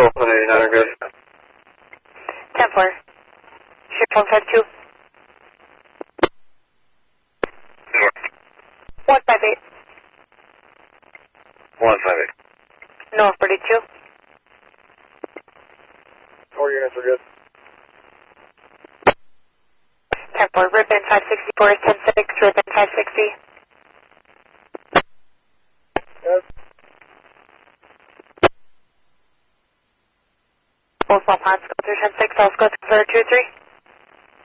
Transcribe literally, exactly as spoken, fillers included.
one eighty-nine, good. ten four. Ship one five two. one five eight. one five eight. North forty-two. Four units are good. ten four. Ribbon five sixty-four, ten six, Ribbon five sixty. Yes. Full small ponds, go through ten six, I'll go through two three.